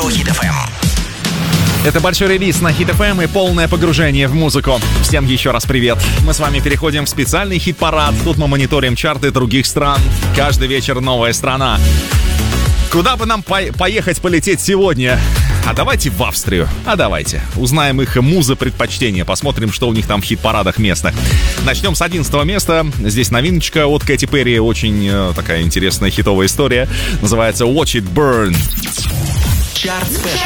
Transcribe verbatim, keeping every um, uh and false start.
радио Хит эф эм. Это большой релиз на Хит эф эм и полное погружение в музыку. Всем еще раз привет. Мы с вами переходим в специальный хит-парад. Тут мы мониторим чарты других стран. Каждый вечер новая страна. Куда бы нам по- поехать, полететь сегодня? А давайте в Австрию. А давайте. Узнаем их муза-предпочтения. Посмотрим, что у них там в хит-парадах местных. Начнем с одиннадцатого места. Здесь новиночка от Кэти Перри. Очень э, такая интересная хитовая история. Называется Watch It Burn. Чарт спешл.